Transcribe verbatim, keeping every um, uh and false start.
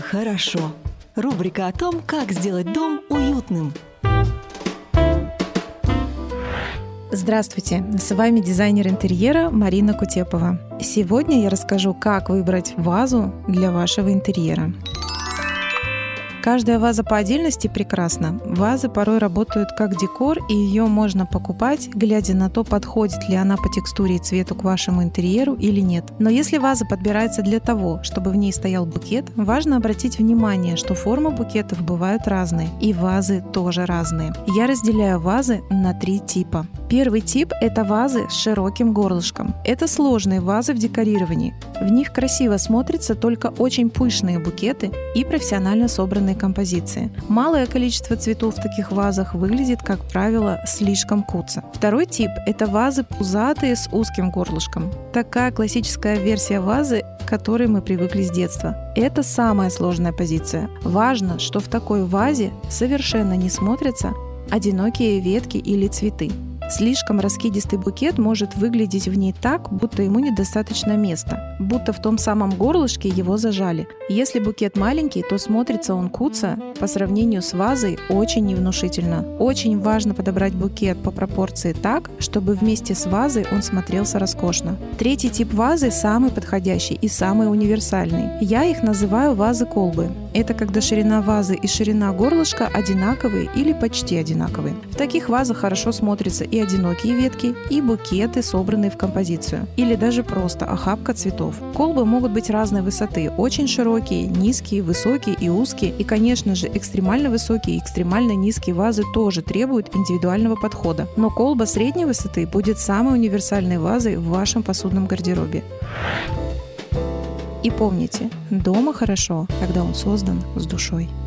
хорошо. Рубрика о том, как сделать дом уютным. Здравствуйте, с вами дизайнер интерьера Марина Кутепова. Сегодня я расскажу, как выбрать вазу для вашего интерьера. Каждая ваза по отдельности прекрасна. Вазы порой работают как декор, и ее можно покупать, глядя на то, подходит ли она по текстуре и цвету к вашему интерьеру или нет. Но если ваза подбирается для того, чтобы в ней стоял букет, важно обратить внимание, что формы букетов бывают разные, и вазы тоже разные. Я разделяю вазы на три типа. Первый тип – это вазы с широким горлышком. Это сложные вазы в декорировании. В них красиво смотрятся только очень пышные букеты и профессионально собранные композиции. Малое количество цветов в таких вазах выглядит, как правило, слишком куцо. Второй тип – это вазы пузатые с узким горлышком. Такая классическая версия вазы, к которой мы привыкли с детства. Это самая сложная позиция. Важно, что в такой вазе совершенно не смотрятся одинокие ветки или цветы. Слишком раскидистый букет может выглядеть в ней так, будто ему недостаточно места, будто в том самом горлышке его зажали. Если букет маленький, то смотрится он куцо, по сравнению с вазой очень невнушительно. Очень важно подобрать букет по пропорции так, чтобы вместе с вазой он смотрелся роскошно. Третий тип вазы самый подходящий и самый универсальный. Я их называю вазы-колбы. Это когда ширина вазы и ширина горлышка одинаковые или почти одинаковые. В таких вазах хорошо смотрятся и одинокие ветки, и букеты, собранные в композицию, или даже просто охапка цветов. Колбы могут быть разной высоты, очень широкие, низкие, высокие и узкие, и, конечно же, экстремально высокие и экстремально низкие вазы тоже требуют индивидуального подхода. Но колба средней высоты будет самой универсальной вазой в вашем посудном гардеробе. И помните, дома хорошо, когда он создан с душой.